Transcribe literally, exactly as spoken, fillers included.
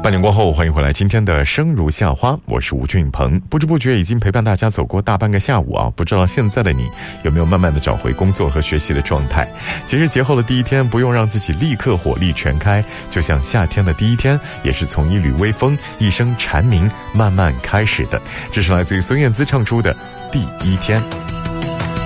半年过后，欢迎回来今天的生如夏花，我是吴俊鹏。不知不觉已经陪伴大家走过大半个下午啊，不知道现在的你有没有慢慢的找回工作和学习的状态。节日节后的第一天，不用让自己立刻火力全开，就像夏天的第一天，也是从一缕微风一声蝉鸣慢慢开始的。这是来自于孙燕姿唱出的第一天。